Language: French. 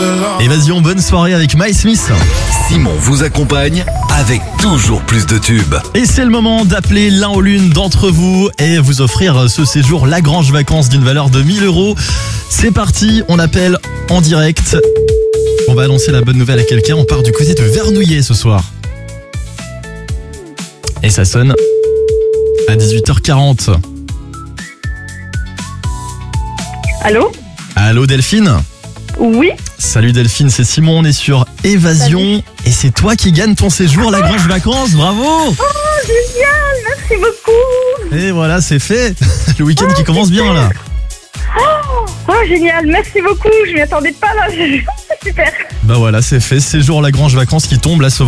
Évasion, bonne soirée avec My Smith. Simon vous accompagne avec toujours plus de tubes. Et c'est le moment d'appeler l'un ou l'une d'entre vous et vous offrir ce séjour Lagrange Vacances d'une valeur de 1000 €. C'est parti, on appelle en direct. On va annoncer la bonne nouvelle à quelqu'un. On part du côté de Vernouillet ce soir. Et ça sonne à 18h40. Allô ? Allô Delphine ? Oui, Salut Delphine, c'est Simon, on est sur Évasion. Salut. Et c'est toi qui gagnes ton séjour Lagrange Vacances, bravo! génial, merci beaucoup. Et voilà, c'est fait. Le week-end qui commence bien là. Oh, génial, merci beaucoup, je m'y attendais pas là, c'est super. Bah voilà, c'est fait. Séjour Lagrange Vacances qui tombe là ce